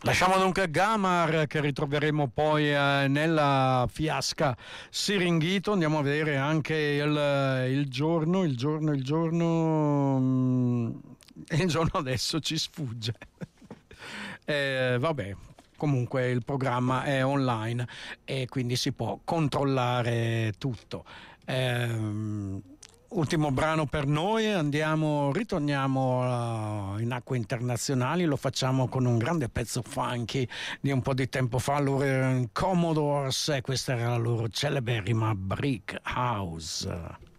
Lasciamo dunque Gamar, che ritroveremo poi nella fiasca Siringhito. Andiamo a vedere anche il giorno adesso ci sfugge. Vabbè, comunque il programma è online e quindi si può controllare tutto. Ultimo brano per noi, ritorniamo in acque internazionali, lo facciamo con un grande pezzo funky di un po' di tempo fa, loro erano Commodores e questa era la loro celeberrima Brick House.